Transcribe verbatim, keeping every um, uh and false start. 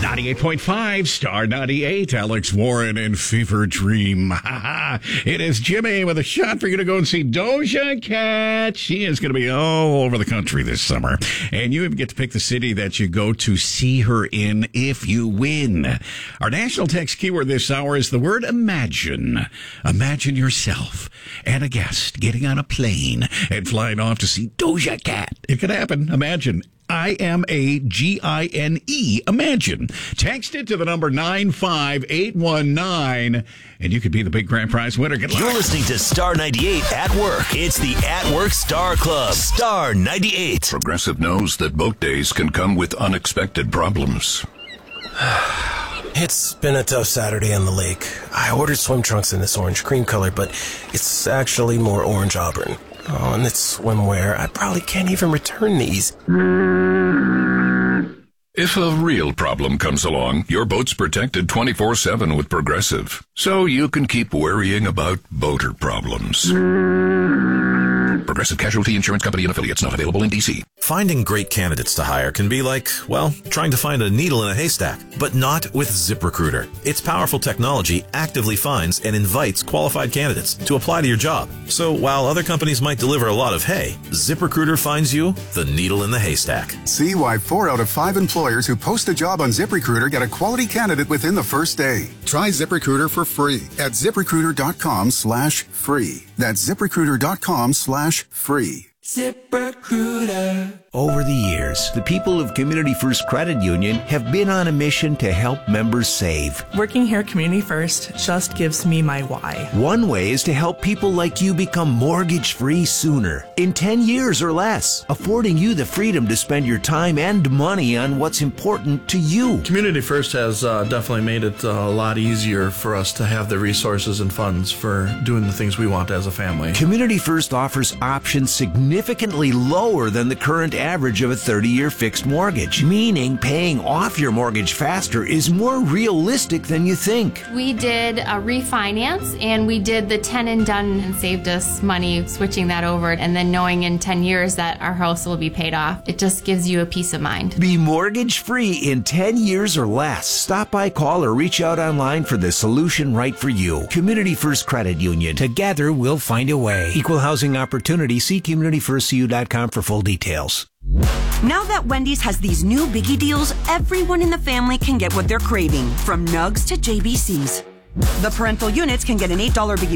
ninety-eight point five, Star ninety-eight, Alex Warren and Fever Dream. It is Jimmy with a shot for you to go and see Doja Cat. She is going to be all over the country this summer. And you even get to pick the city that you go to see her in if you win. Our national text keyword this hour is the word imagine. Imagine yourself and a guest getting on a plane and flying off to see Doja Cat. It could happen. Imagine. I M A G I N E. Imagine. Text it to the number nine five eight one nine, and you could be the big grand prize winner. Good luck. You're listening to Star ninety-eight at work. It's the At Work Star Club. Star ninety-eight. Progressive knows that boat days can come with unexpected problems. It's been a tough Saturday on the lake. I ordered swim trunks in this orange cream color, but it's actually more orange auburn. Oh, and it's swimwear. I probably can't even return these. If a real problem comes along, your boat's protected twenty-four seven with Progressive, so you can keep worrying about boater problems. Progressive Casualty Insurance Company and affiliates, not available in D C. Finding great candidates to hire can be like, well, trying to find a needle in a haystack, but not with ZipRecruiter. Its powerful technology actively finds and invites qualified candidates to apply to your job. So while other companies might deliver a lot of hay, ZipRecruiter finds you the needle in the haystack. See why four out of five employers who post a job on ZipRecruiter get a quality candidate within the first day. Try ZipRecruiter for free at ZipRecruiter.com slash free. That's ZipRecruiter.com slash free. ZipRecruiter. Over the years, the people of Community First Credit Union have been on a mission to help members save. Working here at Community First just gives me my why. One way is to help people like you become mortgage-free sooner, in ten years or less, affording you the freedom to spend your time and money on what's important to you. Community First has uh, definitely made it uh, a lot easier for us to have the resources and funds for doing the things we want as a family. Community First offers options significantly lower than the current average of a thirty-year fixed mortgage, meaning paying off your mortgage faster is more realistic than you think. We did a refinance and we did the ten and done and saved us money switching that over, and then knowing in ten years that our house will be paid off. It just gives you a peace of mind. Be mortgage free in ten years or less. Stop by, call, or reach out online for the solution right for you. Community First Credit Union. Together we'll find a way. Equal housing opportunity. See community first c u dot com for full details. Now that Wendy's has these new biggie deals, everyone in the family can get what they're craving, from Nugs to J B Cs. The parental units can get an eight dollar biggie